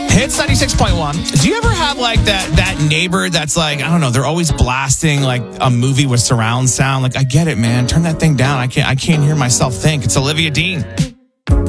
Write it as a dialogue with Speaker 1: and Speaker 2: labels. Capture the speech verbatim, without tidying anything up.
Speaker 1: Hits ninety-six point one. Do you ever have like that that neighbor that's like, I don't know, they're always blasting like a movie with surround sound? Like, I get it, man. Turn that thing down. I can't I can't hear myself think. It's Olivia Dean.